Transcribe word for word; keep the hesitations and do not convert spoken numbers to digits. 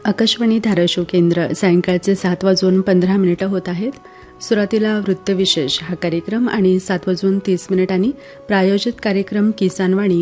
आकाशवाणी धाराशिव केंद्र सायंकाळचे सात वाजून पंधरा मिनिटं होत आहेत. सुरुवातीला वृत्तविशेष हा कार्यक्रम आणि सात वाजून तीस मिनिटांनी प्रायोजित कार्यक्रम किसानवाणी